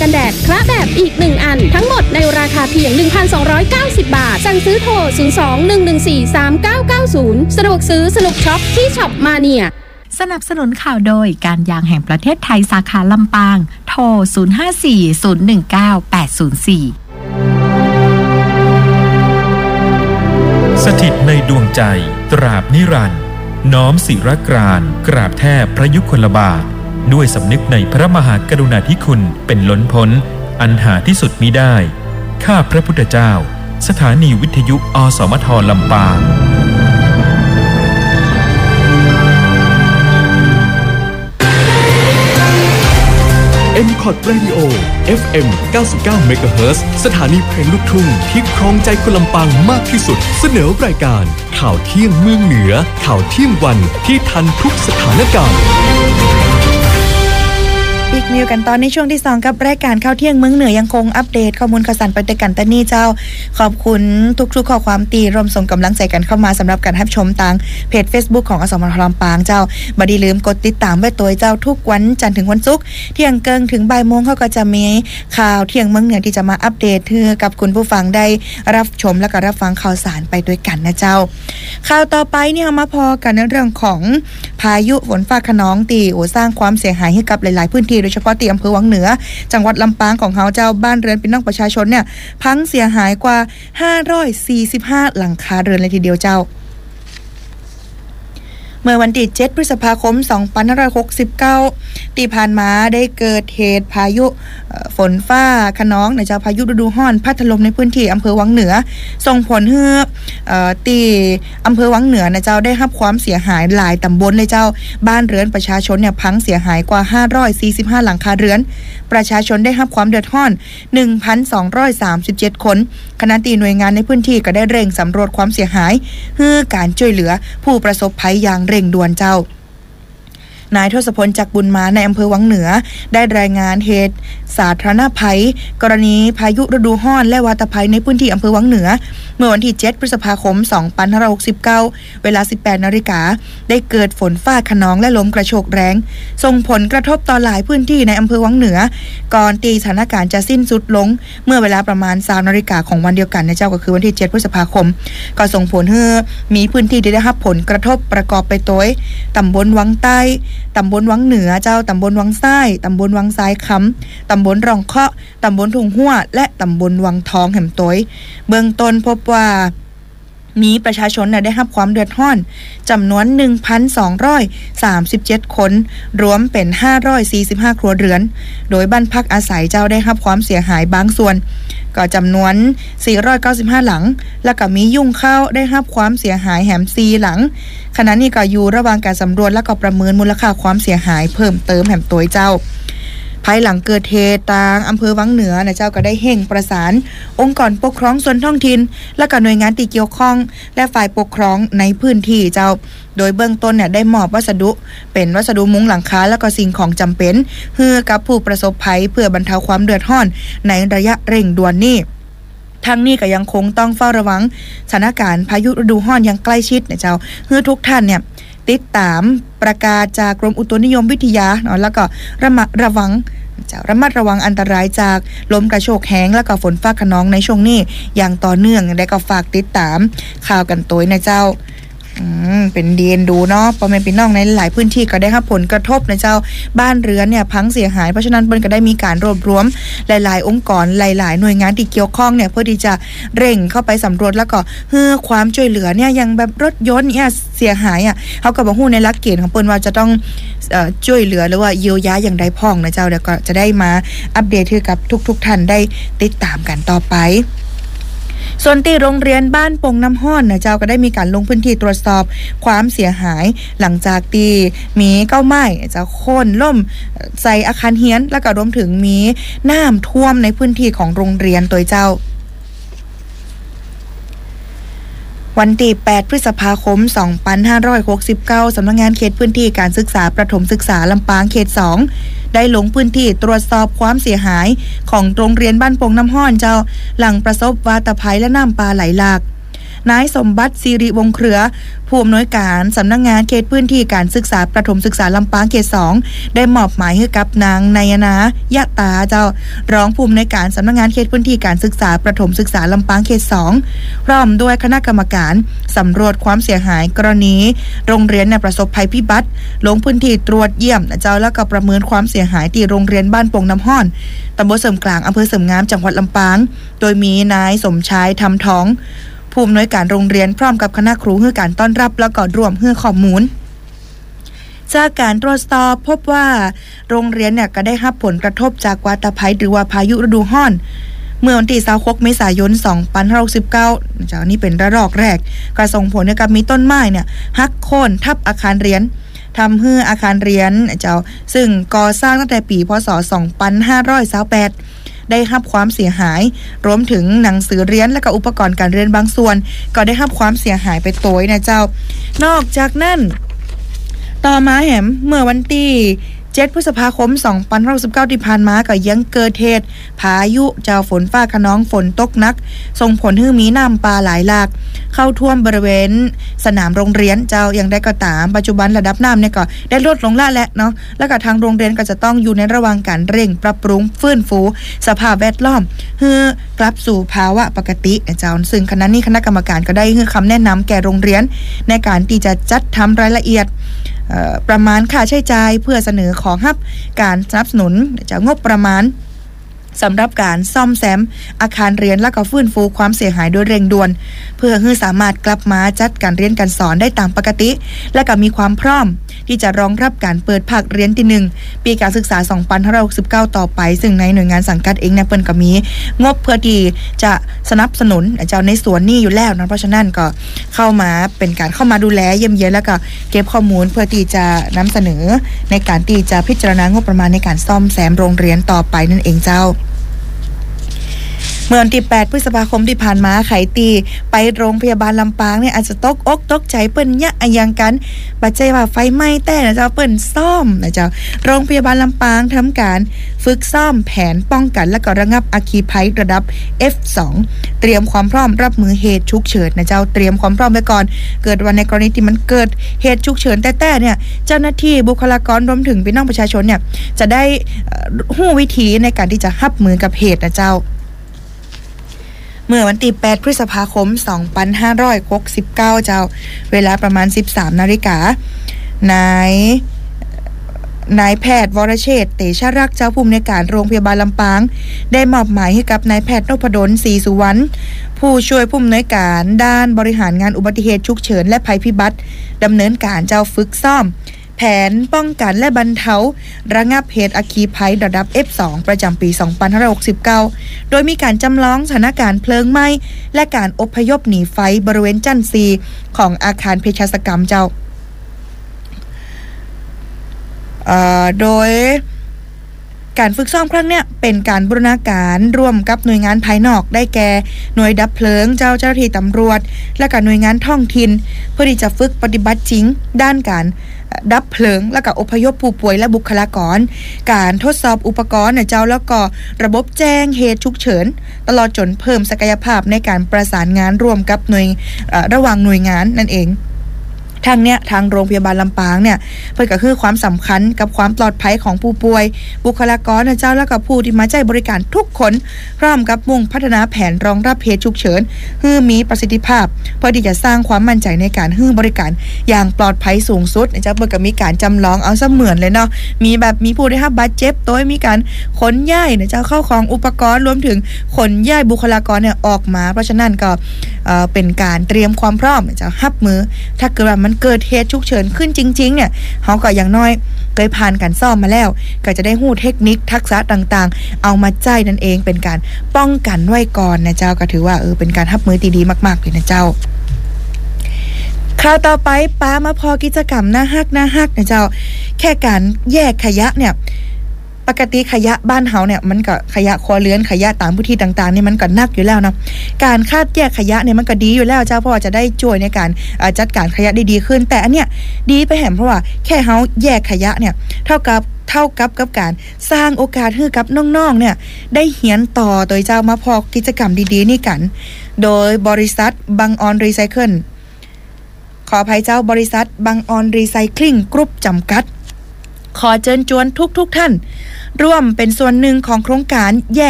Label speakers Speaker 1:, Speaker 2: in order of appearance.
Speaker 1: กันแดดคละแบบอีก1อันทั้งหมดในราคาเพียง 1,290 บาทสั่งซื้อโทร 02-114-3990 สะดวกซื้อสนุกช็อปที่ช็อปมาเนีย
Speaker 2: สนับสนุนข่าวโดยการยางแห่งประเทศไทยสาขาลำปางโทร 054-019-804
Speaker 3: สถิตในดวงใจตราบนิรันดร์น้อมศิรกรานกราบแทบพระยุคลบาทด้วยสำนึกในพระมหากรุณาธิคุณเป็นล้นพ้นอันหาที่สุดมิได้ข้าพระพุทธเจ้าสถานีวิทยุอสมทลำปาง
Speaker 4: M-Cot Radio FM 99 MHz สถานีเพลงลูกทุ่งที่ครองใจคนลำปางมากที่สุดเสนอรายการข่าวเที่ยงเมืองเหนือข่าวเที่ยงวันที่ทันทุกสถานการณ์
Speaker 5: อีกมิวกันตอนในช่วงที่2กับรายการข่าวเที่ยงเมืองเหนือยังคงอัปเดตข้อมูลข่าวสารไปด้วยกันแต่นี่เจ้าขอบคุณทุกๆข้อความตีร่วมส่งกำลังใจกันเข้ามาสำหรับการรับชมทางเพจ Facebook ของอสมทลำปางเจ้าบ่ได้ลืมกดติดตามไว้ตัวเจ้าทุกวันจันทร์ถึงวันศุกร์เที่ยงเกินถึงบ่ายโมงเขาก็จะมีข่าวเที่ยงเมืองเหนือที่จะมาอัปเดตให้กับคุณผู้ฟังได้รับชมและก็รับฟังข่าวสารไปด้วยกันนะเจ้าข่าวต่อไปเนี่ยมาพอกันในเรื่องของพายุฝนฟ้าคะนองตีสร้างความเสียหายให้กับหลายๆพื้นที่โดยเฉพาะที่อำเภอวังเหนือจังหวัดลำปางของเขาเจ้าบ้านเรือนพี่น้องประชาชนเนี่ยพังเสียหายกว่า545หลังคาเรือนเลยทีเดียวเจ้าเมื่อวันที่7พฤษภาคม2569ที่ผ่านมาได้เกิดเหตุพายุฝนฟ้าคะนองในเจ้าพายุฤดูร้อนพัดถล่มในพื้นที่อำเภอวังเหนือส่งผลให้ที่อำเภอวังเหนือนะเจ้าได้รับความเสียหายหลายตำบลเลยเจ้าบ้านเรือนประชาชนเนี่ยพังเสียหายกว่า545หลังคาเรือนประชาชนได้รับความเดือดร้อน 1,237 คนขณะที่หน่วยงานในพื้นที่ก็ได้เร่งสำรวจความเสียหายเพื่อการช่วยเหลือผู้ประสบภัยอย่างเร่งด่วนเจ้านายทศพลจักรบุญมาในอำเภอวังเหนือได้รายงานเหตุสาธารณภัยกรณีพายุฤดูร้อนและวาตภัยในพื้นที่อำเภอวังเหนือเมื่อวันที่7พฤษภาคม2569เวลา 18 น.ได้เกิดฝนฟ้าคะนองและลมกระโชกแรงส่งผลกระทบต่อหลายพื้นที่ในอำเภอวังเหนือก่อนที่สถานการณ์จะสิ้นสุดลงเมื่อเวลาประมาณ 3 นาฬิกาของวันเดียวกันนะเจ้าก็คือวันที่7พฤษภาคมก็ส่งผลให้มีพื้นที่ที่ได้รับผลกระทบประกอบไปด้วยตำบลวังใต้ตำบลวังเหนือเจ้าตำบลวังซ้ายตำบลวังซ้ายค้ำตำบลร่องเคาะตำบลทุ่งหัวและตำบลวังทองแห่มต้อยเบื้องต้นพบว่ามีประชาชนได้รับความเดือดร้อนจำนวน 1,237 คนรวมเป็น545ครัวเรือนโดยบ้านพักอาศัยเจ้าได้รับความเสียหายบางส่วนก็จำนวน495หลังแล้วก็มียุ่งเข้าได้รับความเสียหายแหม4หลังขณะนี้ก็อยู่ระหว่างการสำรวจและก็ประเมินมูลค่าความเสียหายเพิ่มเติมแหมตัวเจ้าภายหลังเกิดเหตุทางอำเภอวังเหนือนะเจ้าก็ได้เร่งประสานองค์กรปกครองส่วนท้องถิ่นและก็หน่วยงานที่เกี่ยวข้องและฝ่ายปกครองในพื้นที่เจ้าโดยเบื้องต้นเนี่ยได้มอบวัสดุเป็นวัสดุมุ้งหลังคาและก็สิ่งของจำเป็นเพื่อกับผู้ประสบภัยเพื่อบรรเทาความเดือดร้อนในระยะเร่งด่วนนี้ทั้งนี้ก็ยังคงต้องเฝ้าระวังสถานการณ์พายุฤดูร้อนอย่างใกล้ชิดนะเจ้าเพื่อทุกท่านเนี่ยติดตามประกาศจากกรมอุตุนิยมวิทยาเนาะแล้วก็ระมัดระวังอันตรายจากลมกระโชกแห้งและก็ฝนฟ้าคะนองในช่วงนี้อย่างต่อเนื่องและก็ฝากติดตามข่าวกันตัวนะเจ้าเป็นเดียนดูเนาะพ่อแม่พี่น้องในหลายพื้นที่ก็ได้รับผลกระทบนะเจ้าบ้านเรือนเนี่ยพังเสียหายเพราะฉะนั้นเปิ้นก็ได้มีการรวบรวมหลายๆองค์กรหลายๆหน่วยงานที่เกี่ยวข้องเนี่ยเพื่อที่จะเร่งเข้าไปสำรวจแล้วก็เพื่อความช่วยเหลือเนี่ยอย่างแบบรถยนต์เนี่ยเสียหายอ่ะเขาก็บ่ฮู้ในหลักเกณฑ์ของเปิ้นว่าจะต้องช่วยเหลือหรือว่าเยียวยาอย่างใดพ้องนะเจ้าเดี๋ยวก็จะได้มาอัปเดตให้กับทุกท่านได้ติดตามกันต่อไปส่วนที่โรงเรียนบ้านปงน้ำห้อนนะเจ้าก็ได้มีการลงพื้นที่ตรวจสอบความเสียหายหลังจากที่มีเก้าไม้จะโค่นล่มใส่อาคารเฮียนแล้วก็รวมถึงมีน้ำท่วมในพื้นที่ของโรงเรียนตัวเจ้าวันที่8พฤษภาคม2569สำนักงานเขตพื้นที่การศึกษาประถมศึกษาลำปางเขต2ได้ลงพื้นที่ตรวจสอบความเสียหายของโรงเรียนบ้านปงน้ำห้อนเจ้าหลังประสบวาตภัยและน้ำป่าไหลหลากนายสมบัติศิริวงศ์เครือผู้อำนวยการสำนักงานเขตพื้นที่การศึกษาประถมศึกษาลำปางเขต2ได้มอบหมายให้กับนางนายนายะตาเจ้ารองผู้อำนวยการสำนักงานเขตพื้นที่การศึกษาประถมศึกษาลำปางเขต2พร้อมด้วยคณะกรรมการสำรวจความเสียหายกรณีโรงเรียนในประสบภัยพิบัติลงพื้นที่ตรวจเยี่ยมเจ้าแล้วก็ประเมินความเสียหายที่โรงเรียนบ้านโป่งน้ำห้อนตำบลเสริมกลางอำเภอเสริมงามจังหวัดลำปางโดยมีนายสมชายทำท้องผู้อำนวยการโรงเรียนพร้อมกับคณะครูเพื่อการต้อนรับแล้วก็ร่วมเพื่อข้อมูลจากการตรวจสอบพบว่าโรงเรียนเนี่ยก็ได้รับผลกระทบจากวาตภัยหรือว่าพายุฤดูร้อนเมื่อวันที่26เมษายน2569จากนี้เป็นระลอกแรกก็ส่งผลให้กับมีต้นไม้เนี่ยหักโค่นทับอาคารเรียนทำให้อาคารเรียนซึ่งก่อสร้างตั้งแต่ปีพศ2528ได้รับความเสียหายรวมถึงหนังสือเรียนและก็อุปกรณ์การเรียนบางส่วนก็ได้รับความเสียหายไปโตยนะเจ้านอกจากนั้นต่อมาแหมเมื่อวันที่7 พฤษภาคม2519ที่ผ่านมาก็ยังเกิดเหตุพายุฝนฟ้าคะนองฝนตกหนักส่งผลให้มีน้ำป่าหลายหลากเข้าท่วมบริเวณสนามโรงเรียนอย่างได้ก็ตามปัจจุบันระดับน้ำเนี่ยก็ได้ลดลงแล้วเนาะแล้วก็ทางโรงเรียนก็จะต้องอยู่ในระหว่างการเร่งปรับปรุงฟื้นฟูสภาพแวดล้อมเพื่อกลับสู่ภาวะปกติซึ่งคณะกรรมการก็ได้ให้คำแนะนำแก่โรงเรียนในการที่จะจัดทำรายละเอียดประมาณค่าใช้จ่ายเพื่อเสนอขอรับการสนับสนุนจากงบประมาณสำหรับการซ่อมแซมอาคารเรียนและก็ฟื้นฟูความเสียหายโดยเร่งด่วนเพื่อให้สามารถกลับมาจัดการเรียนการสอนได้ตามปกติและก็มีความพร้อมที่จะรองรับการเปิดภาคเรียนที่1ปีการศึกษา2569ต่อไปซึ่งในหน่วยงานสังกัดเองเนี่ยเปิ้นก็มีงบเพื่อที่จะสนับสนุนในส่วนนี้อยู่แล้วนะเพราะฉะนั้นก็เข้ามาเป็นการเข้ามาดูแลเยี่ยมเยียนแล้วก็เก็บข้อมูลเพื่อที่จะนำเสนอในการที่จะพิจารณางบประมาณในการซ่อมแซมโรงเรียนต่อไปนั่นเองเจ้าเมื่อวันที่8 พฤษภาคมที่ผ่านมาไขตีไปโรงพยาบาลลำปางเนี่ยอาจจะตกอกตกใจเปิ้นยะอย่างกันปัจจัยว่าไฟไหม้แต่นะเจ้าเปิ้นซ่อมนะเจ้าโรงพยาบาลลำปางทำการฝึกซ่อมแผนป้องกันและก็ระงับอัคคีภัยระดับ F2 เตรียมความพร้อมรับมือเหตุฉุกเฉินนะเจ้าเตรียมความพร้อมไว้ก่อนเกิดวันในกรณีที่มันเกิดเหตุฉุกเฉินแต่เนี่ยเจ้าหน้าที่บุคลากรรวมถึงพี่น้องประชาชนเนี่ยจะได้รู้วิธีในการที่จะรับมือกับเหตุนะเจ้าเมื่อวันที่8 พฤษภาคม2569เจ้าเวลาประมาณ 13 นาฬิกานายแพทย์วรเชษฐ์เตชะรักษ์เจ้าผู้อำนวยการโรงพยาบาลลำปางได้มอบหมายให้กับนายแพทย์นพดลศรีสุวรรณผู้ช่วยผู้อำนวยการด้านบริหารงานอุบัติเหตุฉุกเฉินและภัยพิบัติดำเนินการเจ้าฝึกซ่อมแผนป้องกันและบรรเทาระงับเหตุอัคคีภัยระดับ F2 ประจำปี2569โดยมีการจำลองสถานการณ์เพลิงไหม้และการอพยพหนีไฟบริเวณชั้น 4ของอาคารเภสัชกรรมเจ้าโดยการฝึกซ้อมครั้งเนี้ยเป็นการบูรณาการร่วมกับหน่วยงานภายนอกได้แก่หน่วยดับเพลิงเจ้าหน้าที่ตำรวจและก็หน่วยงานท้องถิ่นเพื่อที่จะฝึกปฏิบัติจริงด้านการดับเพลิงและก็อพยพผู้ป่วยและบุคลากรการทดสอบอุปกรณ์เจ้าแล้วก็ระบบแจ้งเหตุฉุกเฉินตลอดจนเพิ่มศักยภาพในการประสานงานร่วมกับระหว่างหน่วยงานนั่นเองทางโรงพยาบาลลำปางเนี่ยเพื่อก็คือความสำคัญกับความปลอดภัยของผู้ป่วยบุคลากรเจ้าและกับผู้ที่มาใช้บริการทุกคนพร้อมกับมุ่งพัฒนาแผนรองรับเหตุฉุกเฉินให้มีประสิทธิภาพเพื่อที่จะสร้างความมั่นใจในการให้บริการอย่างปลอดภัยสูงสุดเจ้าเพื่อก็มีการจำลองเอาเสมือนเลยเนาะมีผู้ได้รับบาดเจ็บโดยมีการขนย้ายเจ้าเข้าของอุปกรณ์รวมถึงขนย้ายบุคลากรเนี่ยออกมาเพราะฉะนั้นก็เป็นการเตรียมความพร้อมจะรับมือถ้าเกิดว่ามันเกิดเหตุฉุกเฉินขึ้นจริงๆเนี่ยเขาก็อย่างน้อยเคยผ่านการซ่อมมาแล้วก็จะได้หู้เทคนิคทักษะต่างๆเอามาใจนั่นเองเป็นการป้องกันไว้ก่อนนะเจ้าก็ถือว่าเป็นการรับมือดีๆมากๆเลยนะเจ้าคราวต่อไปป้ามาพอกิจกรรมน่าฮักนะเจ้าแค่การแยกขยะเนี่ยปกติขยะบ้านเฮาเนี่ยมันก็ขยะครัวเรือนขยะตามพื้นที่ต่างๆนี่มันก็หนักอยู่แล้วนะการคัดแยกขยะเนี่ยมันก็ดีอยู่แล้วเจ้าเพราะว่าจะได้ช่วยในการจัดการขยะได้ดีขึ้นแต่อันเนี้ยดีไปแหมเพราะว่าแค่เฮาแยกขยะเนี่ยเท่ากับเท่ากับการสร้างโอกาสให้กับน้องๆเนี่ยได้เหียนต่อโดยเจ้ามาพอกิจกรรมดีๆนี่กันโดยบริษัทบังออนรีไซเคิลขออภัยเจ้าบริษัทบังออนรีไซคลิงกรุ๊ปจำกัดขอเชิญชวนทุกท่านร่วมเป็นส่วนหนึ่งของโครงการแย่